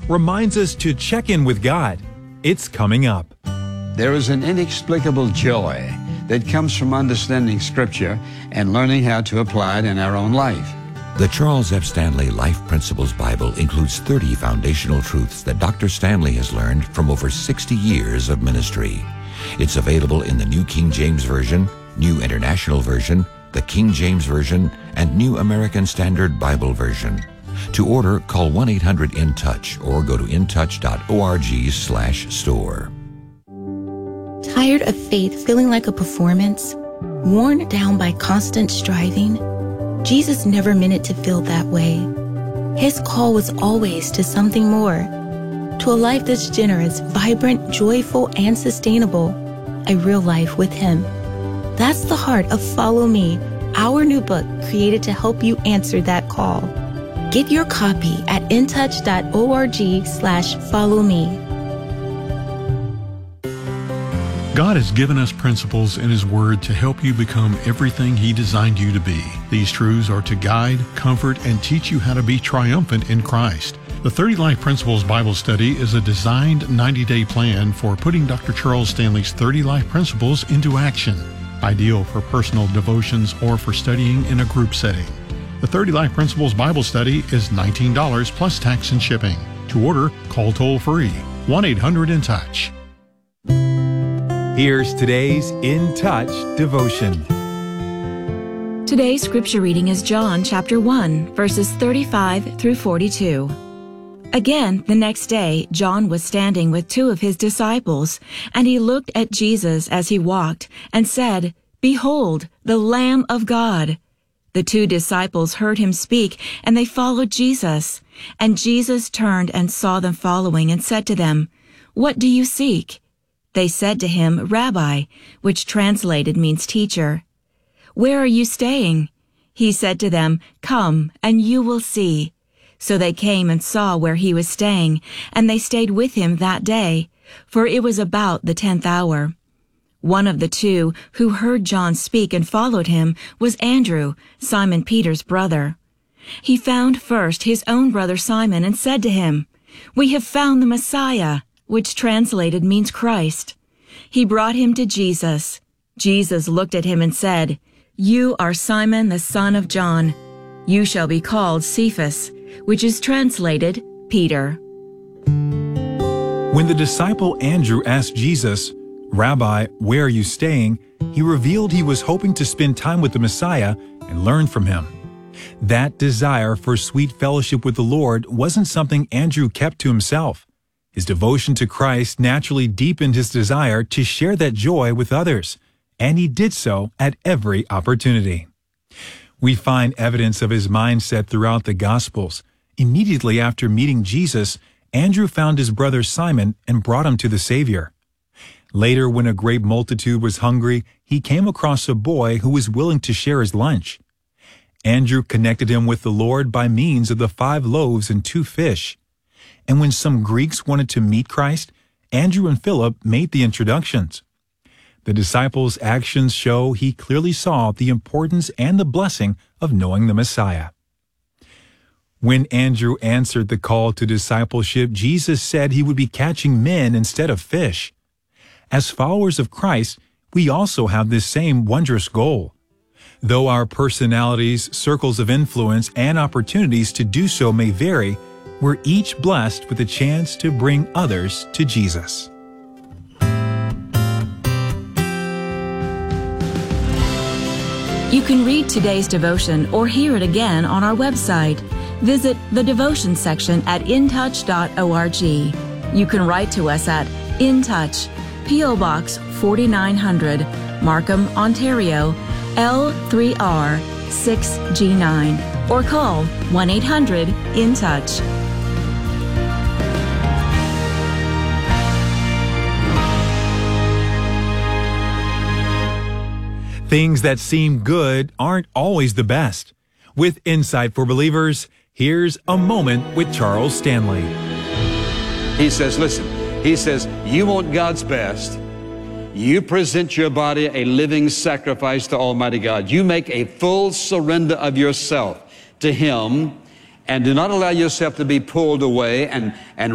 reminds us to check in with God. It's coming up. There is an inexplicable joy that comes from understanding Scripture and learning how to apply it in our own life. The Charles F. Stanley Life Principles Bible includes 30 foundational truths that Dr. Stanley has learned from over 60 years of ministry. It's available in the New King James Version, New International Version, the King James Version, and New American Standard Bible Version. To order, call 1-800-IN-TOUCH or go to intouch.org/store. Tired of faith feeling like a performance? Worn down by constant striving? Jesus never meant it to feel that way. His call was always to something more, to a life that's generous, vibrant, joyful, and sustainable, a real life with Him. That's the heart of Follow Me, our new book created to help you answer that call. Get your copy at intouch.org/follow-me. God has given us principles in His Word to help you become everything He designed you to be. These truths are to guide, comfort, and teach you how to be triumphant in Christ. The 30 Life Principles Bible Study is a designed 90-day plan for putting Dr. Charles Stanley's 30 Life Principles into action. Ideal for personal devotions or for studying in a group setting. The 30 Life Principles Bible Study is $19 plus tax and shipping. To order, call toll-free 1-800-IN-TOUCH. Here's today's In Touch devotion. Today's scripture reading is John chapter 1, verses 35 through 42. Again, the next day, John was standing with two of his disciples, and he looked at Jesus as he walked and said, "Behold, the Lamb of God." The two disciples heard him speak, and they followed Jesus. And Jesus turned and saw them following and said to them, "What do you seek?" They said to him, "Rabbi," which translated means teacher. "Where are you staying?" He said to them, "Come, and you will see." So they came and saw where he was staying, and they stayed with him that day, for it was about the 10th hour. One of the two who heard John speak and followed him was Andrew, Simon Peter's brother. He found first his own brother Simon and said to him, "We have found the Messiah," which translated means Christ. He brought him to Jesus. Jesus looked at him and said, "You are Simon the son of John. You shall be called Cephas," which is translated Peter. When the disciple Andrew asked Jesus, "Rabbi, where are you staying?" he revealed he was hoping to spend time with the Messiah and learn from him. That desire for sweet fellowship with the Lord wasn't something Andrew kept to himself. His devotion to Christ naturally deepened his desire to share that joy with others, and he did so at every opportunity. We find evidence of his mindset throughout the Gospels. Immediately after meeting Jesus, Andrew found his brother Simon and brought him to the Savior. Later, when a great multitude was hungry, he came across a boy who was willing to share his lunch. Andrew connected him with the Lord by means of the 5 loaves and 2 fish. And when some Greeks wanted to meet Christ, Andrew and Philip made the introductions. The disciples' actions show he clearly saw the importance and the blessing of knowing the Messiah. When Andrew answered the call to discipleship, Jesus said he would be catching men instead of fish. As followers of Christ, we also have this same wondrous goal. Though our personalities, circles of influence, and opportunities to do so may vary, we're each blessed with a chance to bring others to Jesus. You can read today's devotion or hear it again on our website. Visit the devotion section at intouch.org. You can write to us at In Touch, P.O. Box 4900, Markham, Ontario, L3R 6G9, or call 1-800-IN-TOUCH. Things that seem good aren't always the best. With Insight for Believers, here's a moment with Charles Stanley. He says, listen, he says, you want God's best. You present your body a living sacrifice to Almighty God. You make a full surrender of yourself to Him and do not allow yourself to be pulled away and